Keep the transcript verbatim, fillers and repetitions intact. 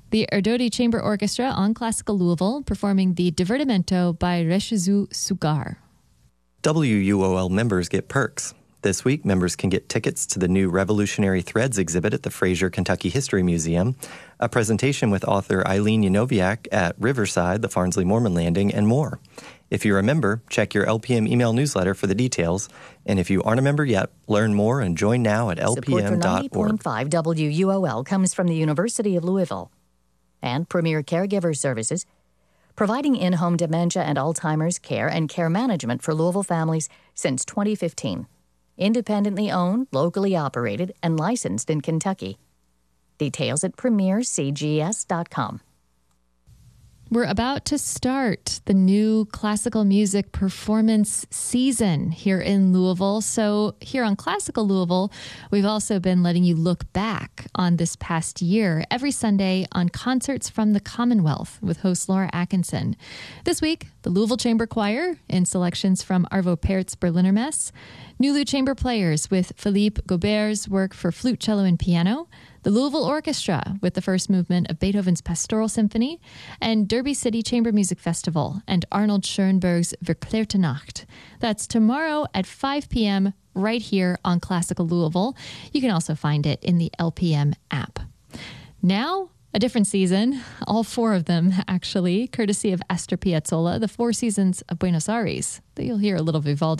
The Erdodi Chamber Orchestra on Classical Louisville performing the Divertimento by Reshizu Sugar. W U O L members get perks. This week, members can get tickets to the new Revolutionary Threads exhibit at the Fraser Kentucky History Museum, a presentation with author Eileen Yanoviak at Riverside, the Farnsley Mormon Landing, and more. If you're a member, check your L P M email newsletter for the details. And if you aren't a member yet, learn more and join now at L P M dot org. Support for ninety point five W U O L comes from the University of Louisville and Premier Caregiver Services, providing in-home dementia and Alzheimer's care and care management for Louisville families since twenty fifteen. Independently owned, locally operated, and licensed in Kentucky. Details at premier c g s dot com. We're about to start the new classical music performance season here in Louisville. So here on Classical Louisville, we've also been letting you look back on this past year every Sunday on Concerts from the Commonwealth with host Laura Atkinson. This week, the Louisville Chamber Choir in selections from Arvo Pärt's Berliner Mess, Nulu Chamber Players with Philippe Gaubert's work for flute, cello, and piano, the Louisville Orchestra with the first movement of Beethoven's Pastoral Symphony, and Derby City Chamber Music Festival and Arnold Schoenberg's Verklärte Nacht. That's tomorrow at five p.m. right here on Classical Louisville. You can also find it in the L P M app. Now, a different season, all four of them actually, courtesy of Astor Piazzolla, the Four Seasons of Buenos Aires, that you'll hear a little Vivaldi